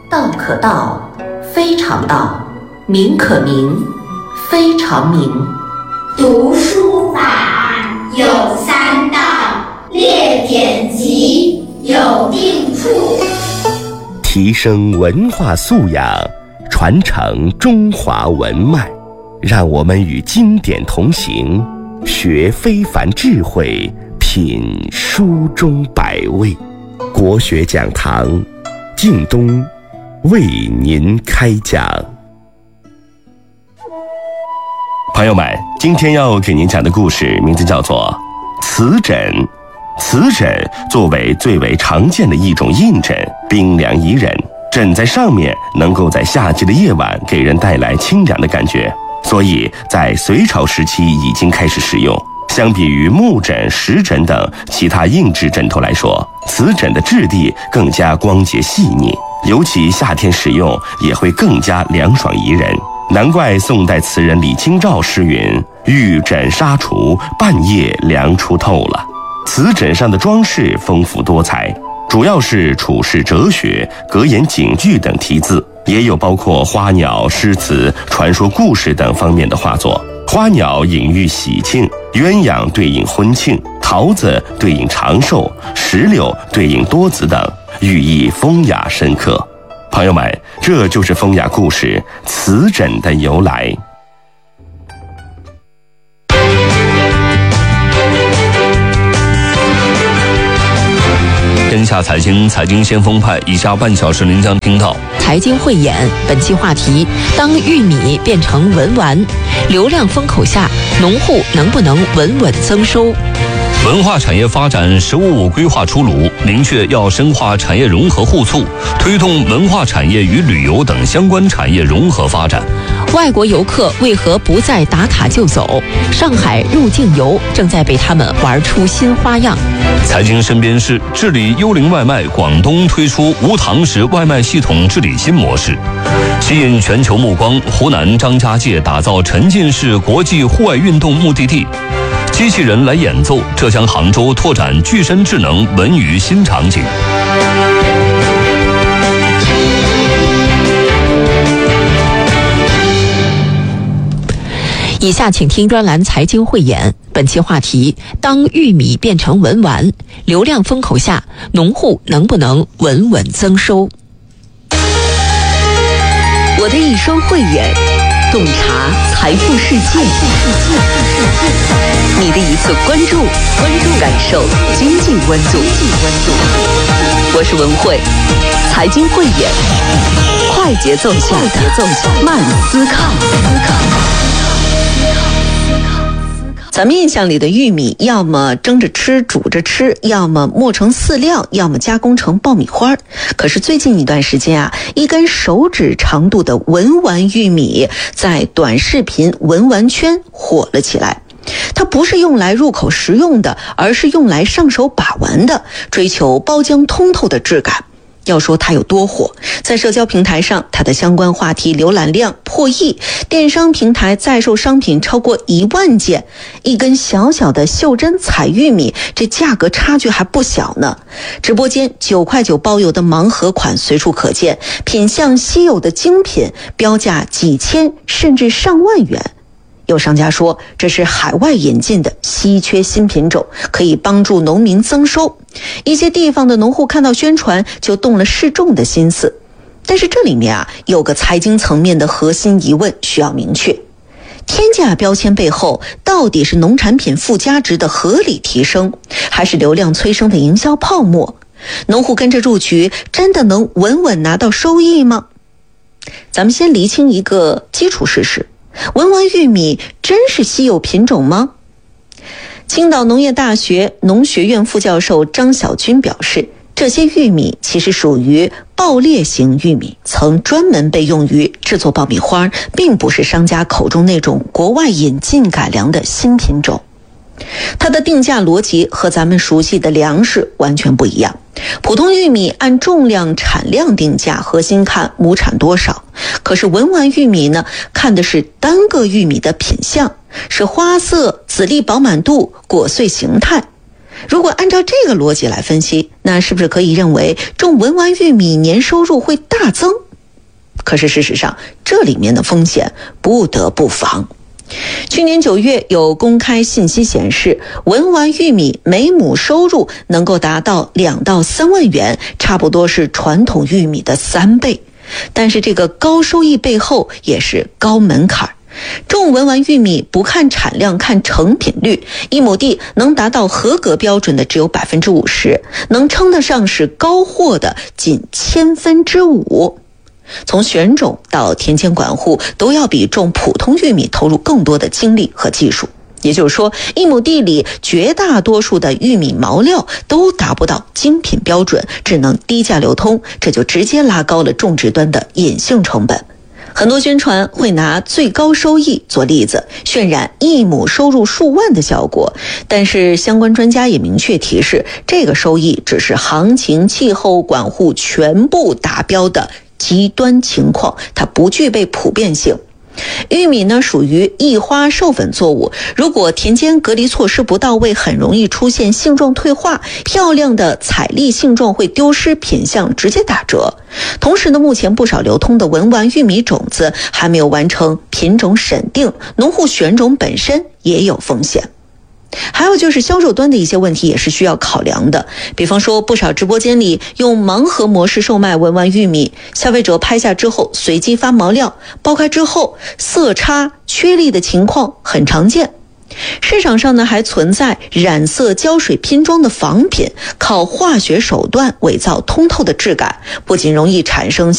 道可道，非常道；名可名，非常名。 读书法有三到，列典籍有定处。 提升文化素养，传承中华文脉，让我们与经典同行，学非凡智慧，品书中百味。国学讲堂，靳东为您开讲。朋友们，今天要给您讲的故事名字叫做瓷枕。瓷枕作为最为常见的一种硬枕，冰凉宜人，枕在上面能够在夏季的夜晚给人带来清凉的感觉，所以在隋朝时期已经开始使用。相比于木枕、石枕等其他硬质枕头来说，瓷枕的质地更加光洁细腻，尤其夏天使用也会更加凉爽宜人。难怪宋代词人李清照诗云：玉枕纱厨，半夜凉出透了。瓷枕上的装饰丰富多彩，主要是处世哲学、格言警句等题字，也有包括花鸟、诗词、传说故事等方面的画作。花鸟隐喻喜庆，鸳鸯对应婚庆，桃子对应长寿，石榴对应多子等，寓意风雅深刻。朋友们，这就是风雅故事瓷枕的由来。 天下财经，财经先锋派，以下半小时您将听到财经汇演。本期话题：当玉米变成文玩，流量风口下，农户能不能稳稳增收？ 文化产业发展“十五五”规划出炉，明确要深化产业融合互促，推动文化产业与旅游等相关产业融合发展。 外国游客为何不再打卡就走？上海入境游正在被他们玩出新花样。 财经身边事：治理幽灵外卖，广东推出无堂食外卖系统治理新模式，吸引全球目光。湖南张家界打造沉浸式国际户外运动目的地，机器人来演奏。浙江杭州拓展具身智能文娱新场景。 以下请听专栏财经汇演。本期话题：当玉米变成文玩，流量风口下，农户能不能稳稳增收？ 我的一双慧眼，洞察财富世界。你的一次关注，感受经济温度。我是文慧，财经汇演，快节奏下的慢思考。咱们印象里的玉米，要么蒸着吃、煮着吃，要么磨成饲料，要么加工成爆米花。可是最近一段时间啊，一根手指长度的文玩玉米在短视频文玩圈火了起来。它不是用来入口食用的，而是用来上手把玩的，追求包浆通透的质感。要说它有多火，在社交平台上，它的相关话题浏览量破亿，电商平台在售商品超过1万件。一根小小的袖珍彩玉米，这价格差距还不小呢。直播间9块9包邮的盲盒款随处可见，品相稀有的精品，标价几千甚至上万元。有商家说，这是海外引进的稀缺新品种，可以帮助农民增收。一些地方的农户看到宣传就动了示众的心思。但是这里面啊，有个财经层面的核心疑问需要明确：天价标签背后到底是农产品附加值的合理提升，还是流量催生的营销泡沫？农户跟着入局，真的能稳稳拿到收益吗？咱们先厘清一个基础事实：文玩玉米真是稀有品种吗？青岛农业大学农学院副教授张晓军表示，这些玉米其实属于爆裂型玉米，曾专门被用于制作爆米花，并不是商家口中那种国外引进改良的新品种。它的定价逻辑和咱们熟悉的粮食完全不一样。普通玉米按重量产量定价，核心看亩产多少。可是文玩玉米呢，看的是单个玉米的品相，是花色、籽粒饱满度、果穗形态。 如果按照这个逻辑来分析，那是不是可以认为种文玩玉米年收入会大增？可是事实上，这里面的风险不得不防。去年9月有公开信息显示，文玩玉米每亩收入能够达到2到3万元，差不多是传统玉米的3倍。但是这个高收益背后也是高门槛。种文玩玉米不看产量，看成品率，1亩地能达到合格标准的只有 50%， 能称得上是高货的仅5/1000。从选种到田间管护都要比种普通玉米投入更多的精力和技术。也就是说，1亩地里绝大多数的玉米毛料都达不到精品标准，只能低价流通，这就直接拉高了种植端的隐性成本。很多宣传会拿最高收益做例子，渲染1亩收入数万的效果，但是相关专家也明确提示，这个收益只是行情、气候、管护全部达标的极端情况，它不具备普遍性。玉米呢属于异花授粉作物，如果田间隔离措施不到位，很容易出现性状退化，漂亮的彩丽性状会丢失，品相直接打折。同时呢，目前不少流通的文玩玉米种子还没有完成品种审定，农户选种本身也有风险。还有就是销售端的一些问题也是需要考量的，比方说不少直播间里用盲盒模式售卖文玩玉米，消费者拍下之后随机发毛料，剥开之后色差缺粒的情况很常见。市场上呢还存在染色胶水拼装的仿品，靠化学手段伪造通透的质感，不仅容易产生